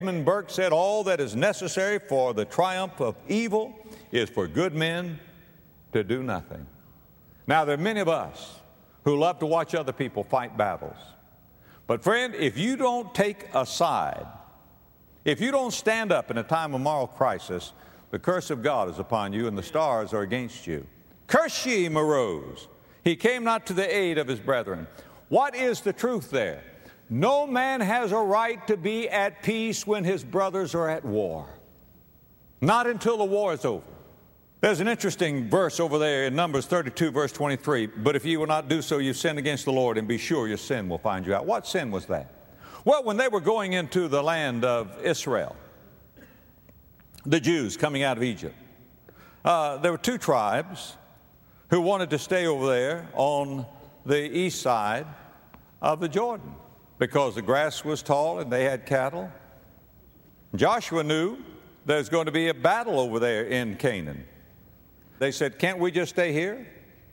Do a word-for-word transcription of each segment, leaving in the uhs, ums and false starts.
Edmund Burke said, all that is necessary for the triumph of evil is for good men to do nothing. Now, there are many of us who love to watch other people fight battles. But friend, if you don't take a side, if you don't stand up in a time of moral crisis, the curse of God is upon you and the stars are against you. Curse ye him arose. He came not to the aid of his brethren. What is the truth there? No man has a right to be at peace when his brothers are at war. Not until the war is over. There's an interesting verse over there in Numbers thirty-two, verse twenty-three. But if you will not do so, you sin against the Lord, and be sure your sin will find you out. What sin was that? Well, when they were going into the land of Israel, the Jews coming out of Egypt, uh, there were two tribes who wanted to stay over there on the east side of the Jordan because the grass was tall and they had cattle. Joshua knew there's going to be a battle over there in Canaan. They said, can't we just stay here?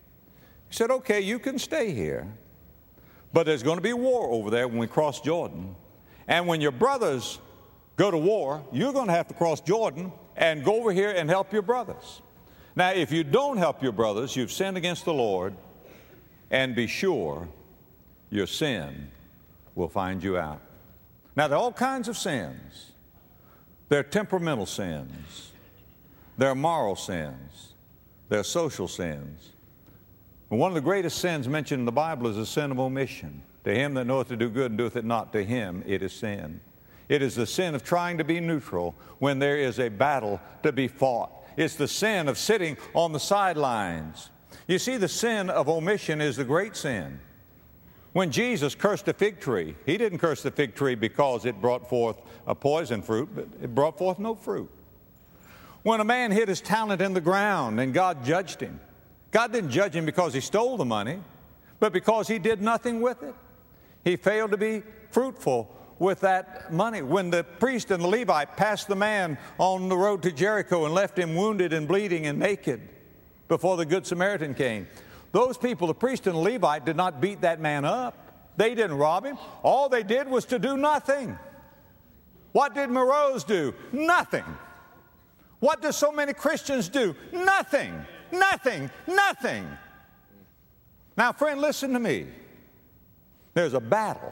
He said, okay, you can stay here, but there's going to be war over there when we cross Jordan. And when your brothers go to war, you're going to have to cross Jordan and go over here and help your brothers. Now, if you don't help your brothers, you've sinned against the Lord, and be sure your sin will find you out. Now, there are all kinds of sins. There are temperamental sins. There are moral sins. There are social sins. And one of the greatest sins mentioned in the Bible is the sin of omission. To him that knoweth to do good and doeth it not, to him it is sin. It is the sin of trying to be neutral when there is a battle to be fought. It's the sin of sitting on the sidelines. You see, the sin of omission is the great sin. When Jesus cursed a fig tree, he didn't curse the fig tree because it brought forth a poison fruit, but it brought forth no fruit. When a man hid his talent in the ground and God judged him, God didn't judge him because he stole the money, but because he did nothing with it. He failed to be fruitful with that money. When the priest and the Levite passed the man on the road to Jericho and left him wounded and bleeding and naked before the Good Samaritan came, those people, the priest and the Levite, did not beat that man up. They didn't rob him. All they did was to do nothing. What did Morose do? Nothing. What do so many Christians do? Nothing. Nothing. Nothing. Now, friend, listen to me. There's a battle,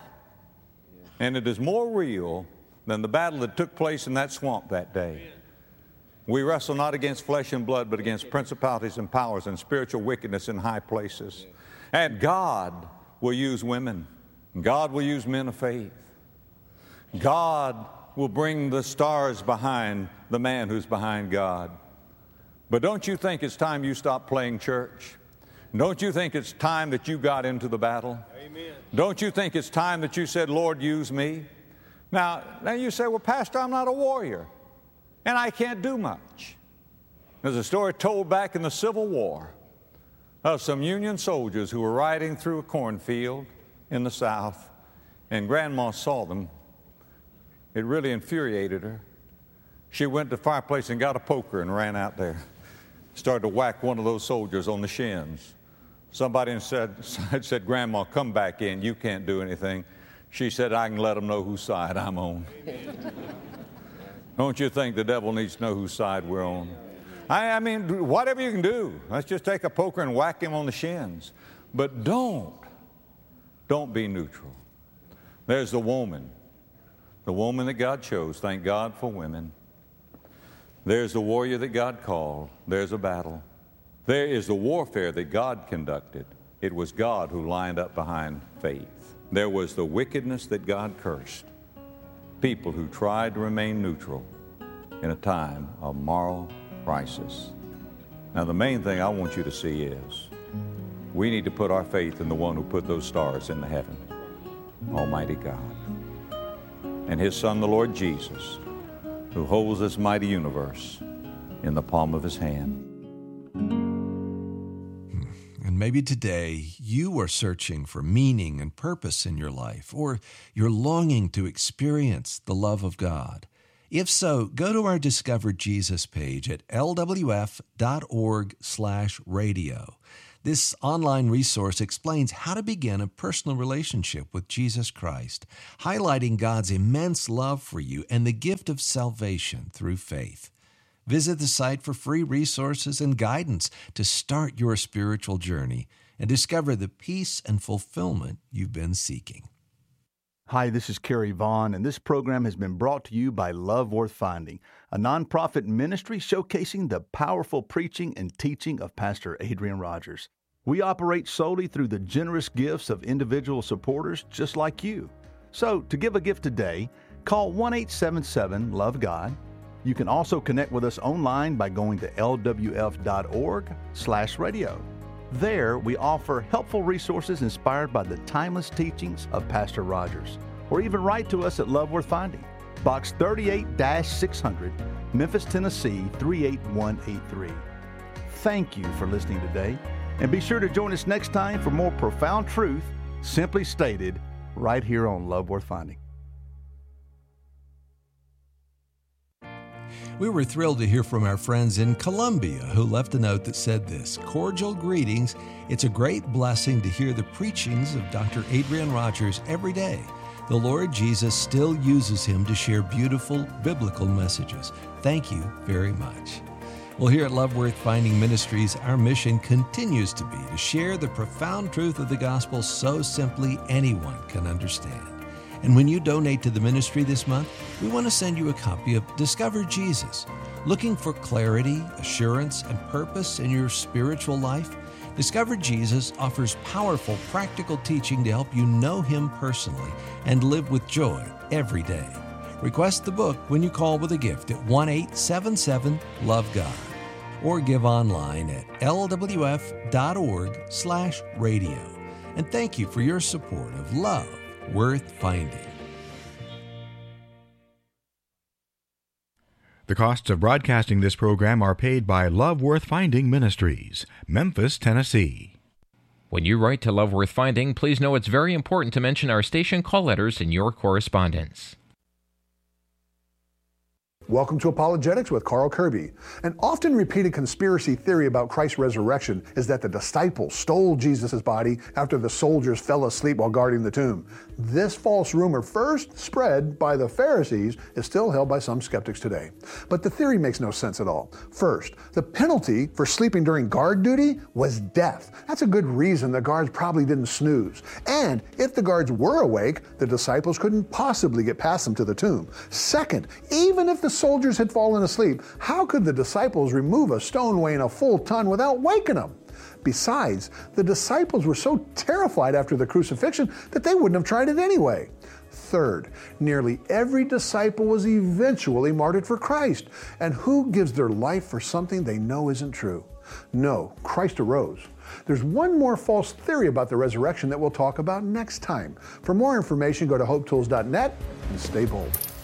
and it is more real than the battle that took place in that swamp that day. We wrestle not against flesh and blood, but against principalities and powers and spiritual wickedness in high places. And God will use women. God will use men of faith. God will bring the stars behind the man who's behind God. But don't you think it's time you stop playing church? Don't you think it's time that you got into the battle? Amen. Don't you think it's time that you said, Lord, use me? Now, now you say, well, Pastor, I'm not a warrior, and I can't do much. There's a story told back in the Civil War of some Union soldiers who were riding through a cornfield in the South, and Grandma saw them. It really infuriated her. She went to the fireplace and got a poker and ran out there. Started to whack one of those soldiers on the shins. Somebody said, said, Grandma, come back in. You can't do anything. She said, I can let them know whose side I'm on. Don't you think the devil needs to know whose side we're on? I, I mean, whatever you can do. Let's just take a poker and whack him on the shins. But don't, don't be neutral. There's the woman, the woman that God chose. Thank God for women. There's the warrior that God called. There's a battle. There is the warfare that God conducted. It was God who lined up behind faith. There was the wickedness that God cursed. People who tried to remain neutral in a time of moral crisis. Now, the main thing I want you to see is we need to put our faith in the one who put those stars into heaven, Almighty God, and His Son, the Lord Jesus, who holds this mighty universe in the palm of His hand. And maybe today you are searching for meaning and purpose in your life, or you're longing to experience the love of God. If so, go to our Discover Jesus page at l w f dot org slash radio. This online resource explains how to begin a personal relationship with Jesus Christ, highlighting God's immense love for you and the gift of salvation through faith. Visit the site for free resources and guidance to start your spiritual journey and discover the peace and fulfillment you've been seeking. Hi, this is Kerry Vaughn, and this program has been brought to you by Love Worth Finding, a nonprofit ministry showcasing the powerful preaching and teaching of Pastor Adrian Rogers. We operate solely through the generous gifts of individual supporters just like you. So, to give a gift today, call one eight seven seven, love God. You can also connect with us online by going to L W F dot org slash radio. There, we offer helpful resources inspired by the timeless teachings of Pastor Rogers. Or even write to us at Love Worth Finding, Box thirty-eight six hundred, Memphis, Tennessee three eight one eight three. Thank you for listening today, and be sure to join us next time for more profound truth, simply stated, right here on Love Worth Finding. We were thrilled to hear from our friends in Colombia who left a note that said this: cordial greetings. It's a great blessing to hear the preachings of Doctor Adrian Rogers every day. The Lord Jesus still uses him to share beautiful biblical messages. Thank you very much. Well, here at Love Worth Finding Ministries, our mission continues to be to share the profound truth of the gospel so simply anyone can understand. And when you donate to the ministry this month, we want to send you a copy of Discover Jesus. Looking for clarity, assurance, and purpose in your spiritual life? Discover Jesus offers powerful, practical teaching to help you know Him personally and live with joy every day. Request the book when you call with a gift at one eight seven seven, love God or give online at L W F dot org slash radio. And thank you for your support of Love Worth Finding. The costs of broadcasting this program are paid by Love Worth Finding Ministries, Memphis, Tennessee. When you write to Love Worth Finding, please know it's very important to mention our station call letters in your correspondence. Welcome to Apologetics with Carl Kirby. An often repeated conspiracy theory about Christ's resurrection is that the disciples stole Jesus' body after the soldiers fell asleep while guarding the tomb. This false rumor, first spread by the Pharisees, is still held by some skeptics today. But the theory makes no sense at all. First, the penalty for sleeping during guard duty was death. That's a good reason the guards probably didn't snooze. And if the guards were awake, the disciples couldn't possibly get past them to the tomb. Second, even if the soldiers had fallen asleep, how could the disciples remove a stone weighing a full ton without waking them? Besides, the disciples were so terrified after the crucifixion that they wouldn't have tried it anyway. Third, nearly every disciple was eventually martyred for Christ. And who gives their life for something they know isn't true? No, Christ arose. There's one more false theory about the resurrection that we'll talk about next time. For more information, go to hope tools dot net and stay bold.